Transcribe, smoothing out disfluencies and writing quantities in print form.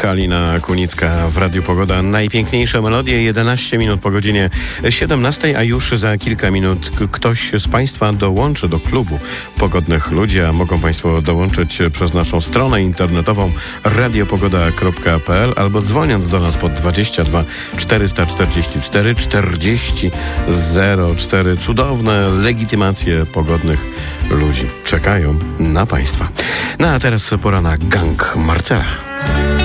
Kalina Kunicka w Radiu Pogoda. Najpiękniejsze melodie, 11 minut po godzinie 17, a już za kilka minut ktoś z Państwa dołączy do klubu Pogodnych Ludzi, a mogą Państwo dołączyć przez naszą stronę internetową radiopogoda.pl albo dzwoniąc do nas pod 22 444 40 04. Cudowne legitymacje Pogodnych Ludzi czekają na Państwa. No a teraz pora na gang Marcela.